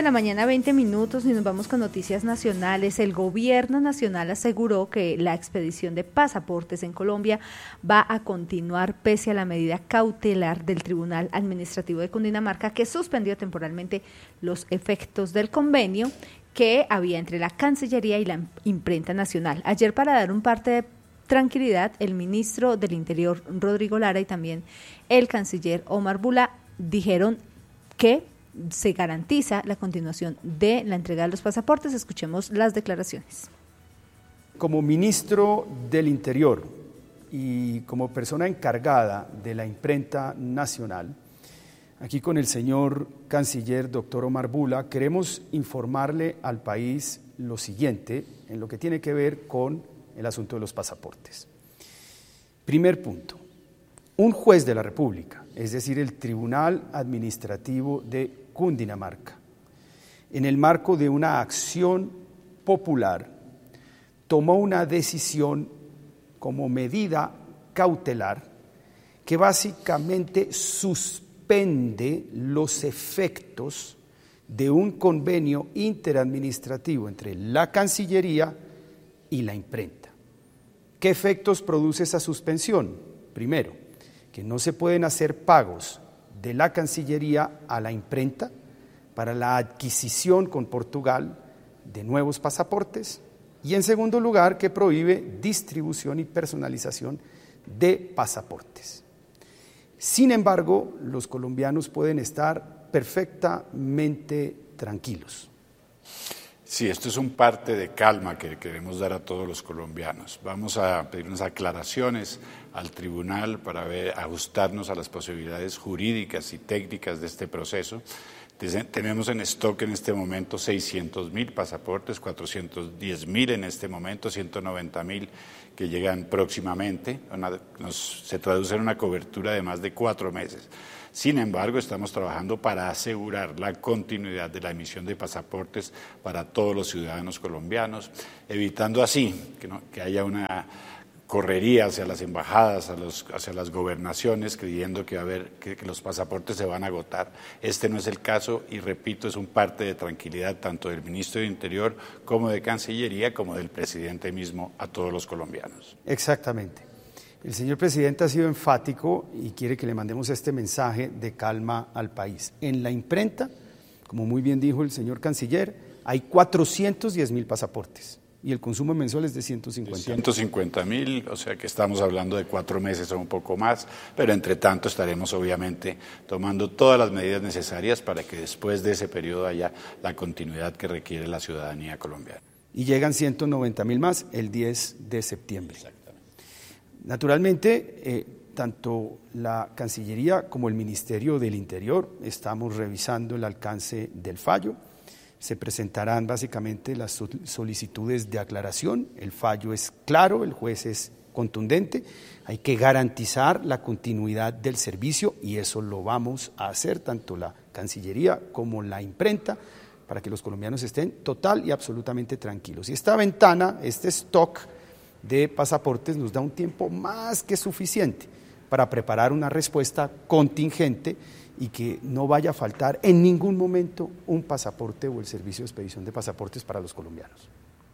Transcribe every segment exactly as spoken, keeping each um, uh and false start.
la mañana, veinte minutos, y nos vamos con noticias nacionales. El gobierno nacional aseguró que la expedición de pasaportes en Colombia va a continuar pese a la medida cautelar del Tribunal Administrativo de Cundinamarca, que suspendió temporalmente los efectos del convenio que había entre la Cancillería y la Imprenta Nacional. Ayer, para dar un parte de tranquilidad, el ministro del Interior, Rodrigo Lara, y también el canciller Omar Bula dijeron que se garantiza la continuación de la entrega de los pasaportes. Escuchemos las declaraciones. Como ministro del Interior y como persona encargada de la Imprenta Nacional, aquí con el señor canciller doctor Omar Bula, queremos informarle al país lo siguiente en lo que tiene que ver con el asunto de los pasaportes. Primer punto, un juez de la República, es decir, el Tribunal Administrativo de Cundinamarca, en el marco de una acción popular, tomó una decisión como medida cautelar que básicamente suspende los efectos de un convenio interadministrativo entre la Cancillería y la Imprenta. ¿Qué efectos produce esa suspensión? Primero, que no se pueden hacer pagos de la Cancillería a la Imprenta para la adquisición con Portugal de nuevos pasaportes, y en segundo lugar, que prohíbe distribución y personalización de pasaportes. Sin embargo, los colombianos pueden estar perfectamente tranquilos. Sí, esto es un parte de calma que queremos dar a todos los colombianos. Vamos a pedir unas aclaraciones al tribunal para ver, ajustarnos a las posibilidades jurídicas y técnicas de este proceso. Tenemos en stock en este momento seiscientos mil pasaportes, cuatrocientos diez mil en este momento, ciento noventa mil que llegan próximamente. Una, nos, se traduce en una cobertura de más de cuatro meses. Sin embargo, estamos trabajando para asegurar la continuidad de la emisión de pasaportes para todos los ciudadanos colombianos, evitando así que, no, que haya una correría hacia las embajadas, a los, hacia las gobernaciones, creyendo que, va a haber, que, que los pasaportes se van a agotar. Este no es el caso y, repito, es un parte de tranquilidad tanto del ministro de Interior como de Cancillería, como del presidente mismo a todos los colombianos. Exactamente. El señor presidente ha sido enfático y quiere que le mandemos este mensaje de calma al país. En la Imprenta, como muy bien dijo el señor canciller, hay cuatrocientos diez mil pasaportes y el consumo mensual es de ciento cincuenta mil. ciento cincuenta mil, o sea que estamos hablando de cuatro meses o un poco más, pero entre tanto estaremos obviamente tomando todas las medidas necesarias para que después de ese periodo haya la continuidad que requiere la ciudadanía colombiana. Y llegan ciento noventa mil más el diez de septiembre. Naturalmente, eh, tanto la Cancillería como el Ministerio del Interior estamos revisando el alcance del fallo. Se presentarán básicamente las solicitudes de aclaración. El fallo es claro, el juez es contundente. Hay que garantizar la continuidad del servicio y eso lo vamos a hacer, tanto la Cancillería como la Imprenta, para que los colombianos estén total y absolutamente tranquilos. Y esta ventana, este stock de pasaportes nos da un tiempo más que suficiente para preparar una respuesta contingente y que no vaya a faltar en ningún momento un pasaporte o el servicio de expedición de pasaportes para los colombianos.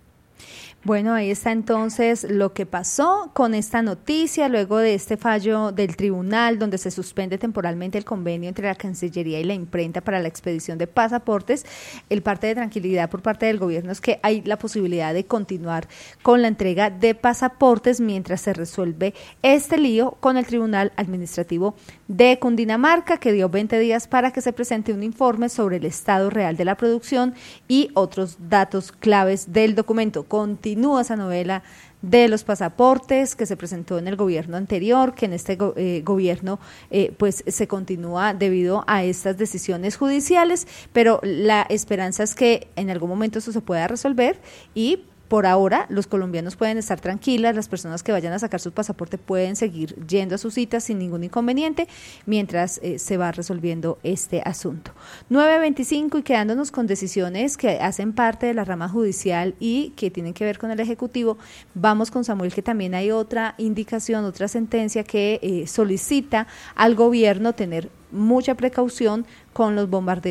Bueno, ahí está entonces lo que pasó con esta noticia luego de este fallo del tribunal donde se suspende temporalmente el convenio entre la Cancillería y la Imprenta para la expedición de pasaportes. El parte de tranquilidad por parte del gobierno es que hay la posibilidad de continuar con la entrega de pasaportes mientras se resuelve este lío con el Tribunal Administrativo de Cundinamarca, que dio veinte días para que se presente un informe sobre el estado real de la producción y otros datos claves del documento. Continúa esa novela de los pasaportes que se presentó en el gobierno anterior, que en este go eh, gobierno eh, pues se continúa debido a estas decisiones judiciales, pero la esperanza es que en algún momento eso se pueda resolver y por ahora los colombianos pueden estar tranquilas, las personas que vayan a sacar su pasaporte pueden seguir yendo a sus citas sin ningún inconveniente mientras eh, se va resolviendo este asunto. nueve veinticinco y quedándonos con decisiones que hacen parte de la rama judicial y que tienen que ver con el Ejecutivo, vamos con Samuel, que también hay otra indicación, otra sentencia que eh, solicita al gobierno tener mucha precaución con los bombardeos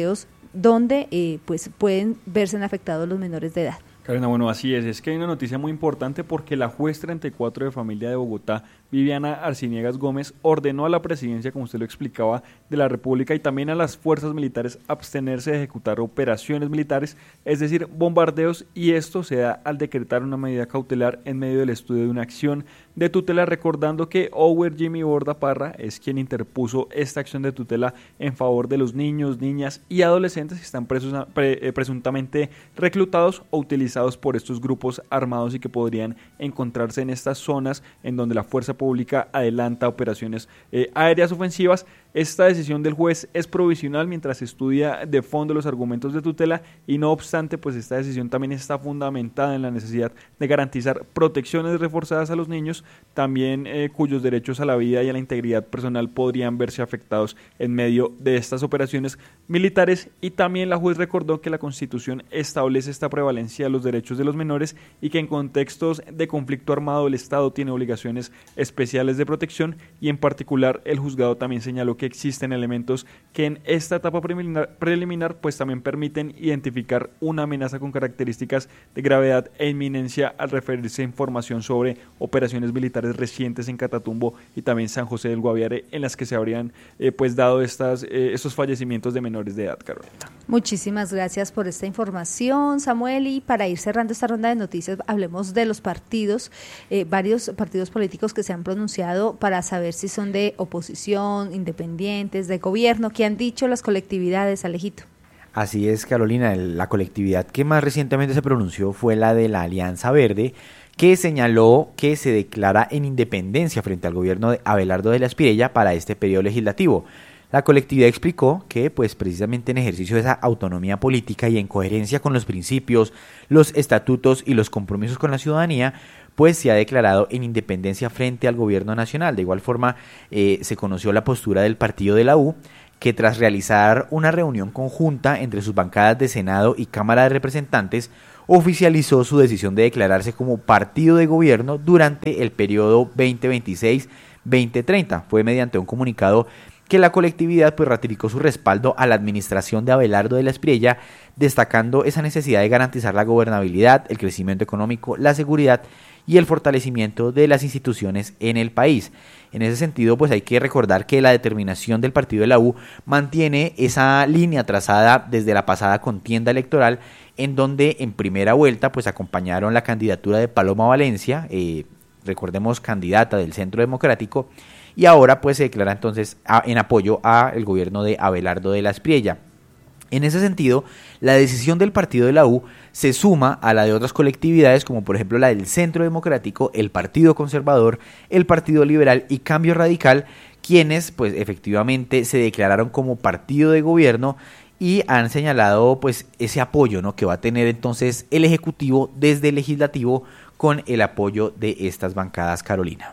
donde eh, pues pueden verse afectados los menores de edad. Carolina, bueno, así es, es que hay una noticia muy importante porque la juez treinta y cuatro de familia de Bogotá, Viviana Arciniegas Gómez, ordenó a la presidencia, como usted lo explicaba, de la República y también a las fuerzas militares abstenerse de ejecutar operaciones militares, es decir, bombardeos, y esto se da al decretar una medida cautelar en medio del estudio de una acción de tutela, recordando que Ower Jimmy Borda Parra es quien interpuso esta acción de tutela en favor de los niños, niñas y adolescentes que están presos, pre, eh, presuntamente reclutados o utilizados por estos grupos armados y que podrían encontrarse en estas zonas en donde la fuerza pública adelanta operaciones eh, aéreas ofensivas. Esta decisión del juez es provisional mientras estudia de fondo los argumentos de tutela y no obstante, pues esta decisión también está fundamentada en la necesidad de garantizar protecciones reforzadas a los niños, también eh, cuyos derechos a la vida y a la integridad personal podrían verse afectados en medio de estas operaciones militares. Y también la juez recordó que la Constitución establece esta prevalencia de los derechos de los menores y que en contextos de conflicto armado el Estado tiene obligaciones especiales de protección, y en particular el juzgado también señaló que existen elementos que en esta etapa preliminar, preliminar pues también permiten identificar una amenaza con características de gravedad e inminencia al referirse a información sobre operaciones militares recientes en Catatumbo y también San José del Guaviare, en las que se habrían eh, pues dado estas, eh, estos fallecimientos de menores de edad, Carolina. Muchísimas gracias por esta información, Samuel, y para ir cerrando esta ronda de noticias, hablemos de los partidos, eh, varios partidos políticos que se han pronunciado para saber si son de oposición, independientes, de gobierno. ¿Qué han dicho las colectividades, Alejito? Así es, Carolina, la colectividad que más recientemente se pronunció fue la de la Alianza Verde, que señaló que se declara en independencia frente al gobierno de Abelardo de la Espriella para este periodo legislativo. La colectividad explicó que, pues, precisamente en ejercicio de esa autonomía política y en coherencia con los principios, los estatutos y los compromisos con la ciudadanía, pues se ha declarado en independencia frente al gobierno nacional. De igual forma, eh, se conoció la postura del partido de la U, que tras realizar una reunión conjunta entre sus bancadas de Senado y Cámara de Representantes, oficializó su decisión de declararse como partido de gobierno durante el periodo veinte veintiséis veinte treinta. Fue mediante un comunicado que la colectividad pues ratificó su respaldo a la administración de Abelardo de la Espriella, destacando esa necesidad de garantizar la gobernabilidad, el crecimiento económico, la seguridad y el fortalecimiento de las instituciones en el país. En ese sentido, pues hay que recordar que la determinación del partido de la U mantiene esa línea trazada desde la pasada contienda electoral, en donde en primera vuelta pues acompañaron la candidatura de Paloma Valencia, eh, recordemos candidata del Centro Democrático, y ahora pues se declara entonces a, en apoyo al gobierno de Abelardo de la Espriella. En ese sentido, la decisión del partido de la U se suma a la de otras colectividades, como por ejemplo la del Centro Democrático, el Partido Conservador, el Partido Liberal y Cambio Radical, quienes pues efectivamente se declararon como partido de gobierno y han señalado pues ese apoyo, ¿no?, que va a tener entonces el Ejecutivo desde el Legislativo con el apoyo de estas bancadas, Carolina.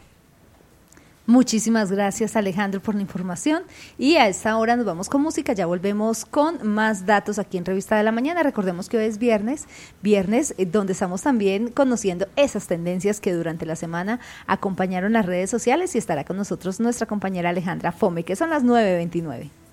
Muchísimas gracias, Alejandro, por la información, y a esta hora nos vamos con música. Ya volvemos con más datos aquí en Revista de la Mañana. Recordemos que hoy es viernes, viernes eh, donde estamos también conociendo esas tendencias que durante la semana acompañaron las redes sociales, y estará con nosotros nuestra compañera Alejandra Fome, que son las nueve veintinueve.